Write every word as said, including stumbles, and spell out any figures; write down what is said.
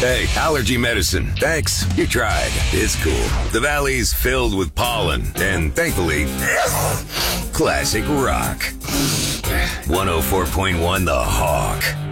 Hey, allergy medicine. Thanks. You tried. It's cool. The valley's filled with pollen and, thankfully, classic rock. one oh four point one The Hawk.